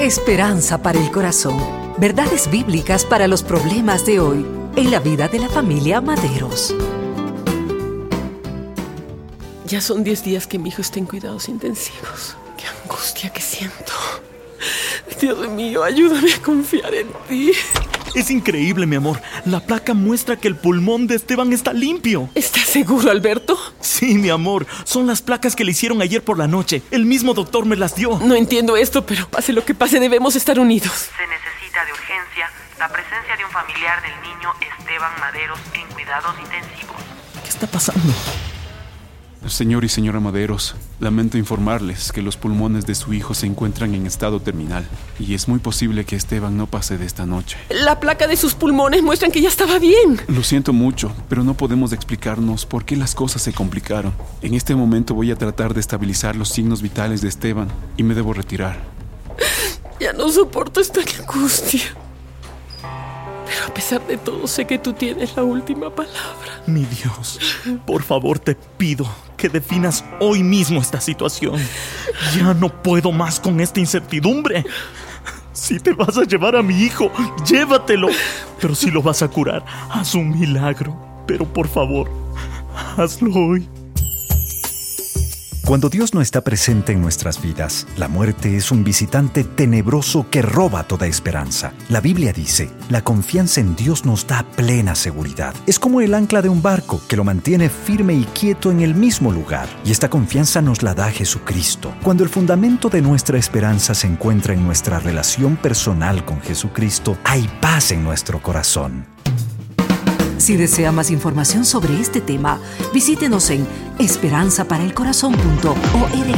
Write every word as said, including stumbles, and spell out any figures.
Esperanza para el corazón. Verdades bíblicas para los problemas de hoy en la vida de la familia Maderos. Ya son diez días que mi hijo está en cuidados intensivos. ¡Qué angustia que siento! Dios mío, ayúdame a confiar en ti. Es increíble, mi amor. La placa muestra que el pulmón de Esteban está limpio. ¿Estás seguro, Alberto? Sí, mi amor. Son las placas que le hicieron ayer por la noche. El mismo doctor me las dio. No entiendo esto, pero pase lo que pase, debemos estar unidos. Se necesita de urgencia la presencia de un familiar del niño Esteban Maderos en cuidados intensivos. ¿Qué está pasando? Señor y señora Maderos, lamento informarles que los pulmones de su hijo se encuentran en estado terminal y es muy posible que Esteban no pase de esta noche. La placa de sus pulmones muestran que ya estaba bien. Lo siento mucho, pero no podemos explicarnos por qué las cosas se complicaron. En este momento voy a tratar de estabilizar los signos vitales de Esteban y me debo retirar. Ya no soporto esta angustia. Pero a pesar de todo, sé que tú tienes la última palabra. Mi Dios, por favor te pido que definas hoy mismo esta situación. Ya no puedo más con esta incertidumbre. Si te vas a llevar a mi hijo, llévatelo. Pero si lo vas a curar, haz un milagro. Pero por favor, hazlo hoy. Cuando Dios no está presente en nuestras vidas, la muerte es un visitante tenebroso que roba toda esperanza. La Biblia dice, la confianza en Dios nos da plena seguridad. Es como el ancla de un barco que lo mantiene firme y quieto en el mismo lugar. Y esta confianza nos la da Jesucristo. Cuando el fundamento de nuestra esperanza se encuentra en nuestra relación personal con Jesucristo, hay paz en nuestro corazón. Si desea más información sobre este tema, visítenos en esperanza para el corazón punto org.